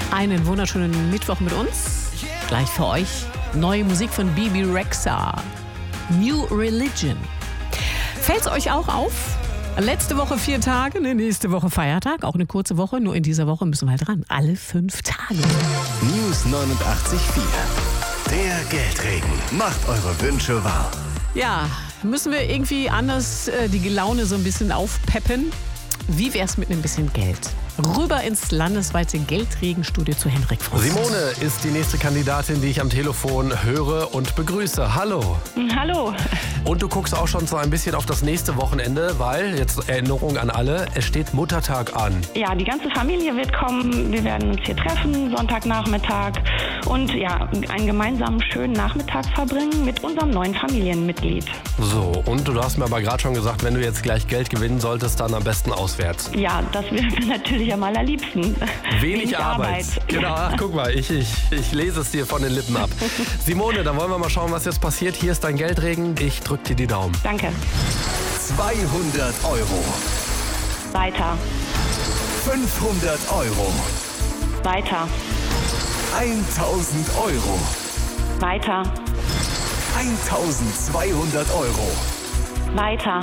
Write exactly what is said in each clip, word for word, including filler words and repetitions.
Einen wunderschönen Mittwoch mit uns. Gleich für euch neue Musik von Bebe Rexha. New Religion. Fällt's euch auch auf? Letzte Woche vier Tage, ne, nächste Woche Feiertag. Auch eine kurze Woche, nur in dieser Woche müssen wir halt ran. Alle fünf Tage. News neunundachtzig Komma vier. Der Geldregen macht eure Wünsche wahr. Ja, müssen wir irgendwie anders äh, die Laune so ein bisschen aufpeppen? Wie wär's mit ein bisschen Geld? Rüber ins landesweite Geldregenstudio zu Henrik Frost. Simone ist die nächste Kandidatin, die ich am Telefon höre und begrüße. Hallo. Hallo. Und du guckst auch schon so ein bisschen auf das nächste Wochenende, weil, jetzt Erinnerung an alle, es steht Muttertag an. Ja, die ganze Familie wird kommen. Wir werden uns hier treffen, Sonntagnachmittag. Und ja, einen gemeinsamen schönen Nachmittag verbringen mit unserem neuen Familienmitglied. So, und du hast mir aber gerade schon gesagt, wenn du jetzt gleich Geld gewinnen solltest, dann am besten auswärts. Ja, das wäre mir natürlich am allerliebsten. Wenig, Wenig Arbeit. Arbeit. Genau, ach, guck mal, ich, ich, ich lese es dir von den Lippen ab. Simone, dann wollen wir mal schauen, was jetzt passiert. Hier ist dein Geldregen. Ich drück dir die Daumen. Danke. zweihundert Euro. Weiter. fünfhundert Euro. Weiter. eintausend Euro. Weiter. eintausendzweihundert Euro. Weiter.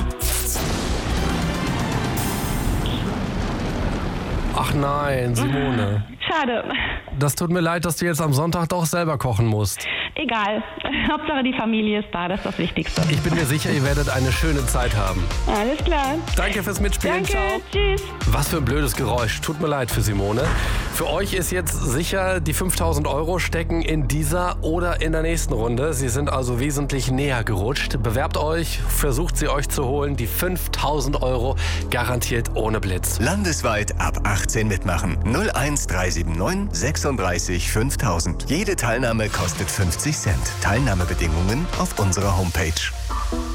Ach nein, Simone. Schade. Das tut mir leid, dass du jetzt am Sonntag doch selber kochen musst. Egal. Hauptsache die Familie ist da, das ist das Wichtigste. Ich bin mir sicher, ihr werdet eine schöne Zeit haben. Alles klar. Danke fürs Mitspielen. Danke. Ciao. Tschüss. Was für ein blödes Geräusch. Tut mir leid für Simone. Für euch ist jetzt sicher, die fünftausend Euro stecken in dieser oder in der nächsten Runde. Sie sind also wesentlich näher gerutscht. Bewerbt euch, versucht sie euch zu holen. Die fünftausend Euro garantiert ohne Blitz. Landesweit ab achtzehn mitmachen. null eins drei sieben neun sechsunddreißig fünftausend. Jede Teilnahme kostet fünfzig Cent. Teilnahmebedingungen auf unserer Homepage.